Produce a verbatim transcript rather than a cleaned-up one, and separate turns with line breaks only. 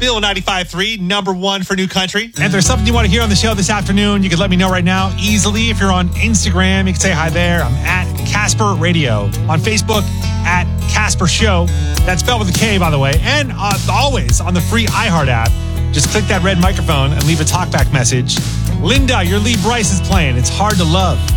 Bill ninety-five point three, number one for new country.
And if there's something you want to hear on the show this afternoon, you can let me know right now easily. If you're on Instagram, you can say hi there. I'm at Casper Radio. On Facebook, at Casper Show. That's spelled with a K, by the way. And uh, always on the free iHeart app. Just click that red microphone and leave a talkback message. Linda, your Lee Bryce is playing. It's Hard to Love.